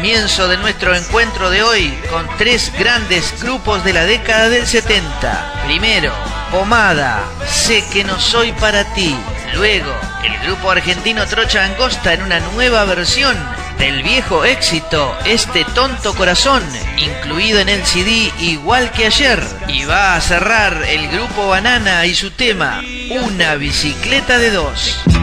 Comienzo de nuestro encuentro de hoy con tres grandes grupos de la década del 70. Primero, Pomada, Sé que no soy para ti. Luego, el grupo argentino Trocha Angosta en una nueva versión del viejo éxito Este tonto corazón, incluido en el CD Igual que ayer. Y va a cerrar el grupo Banana y su tema Una bicicleta de dos.